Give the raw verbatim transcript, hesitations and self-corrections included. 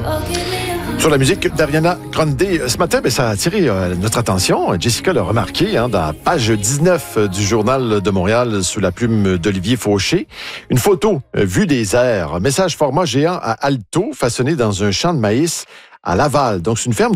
Sur la musique d'Ariana Grande, ce matin, ben, ça a attiré euh, notre attention. Jessica l'a remarqué hein, dans la page dix-neuf du Journal de Montréal sous la plume d'Olivier Fauché. Une photo euh, vue des airs, message format géant à Alto, façonné dans un champ de maïs à Laval. Donc, c'est une ferme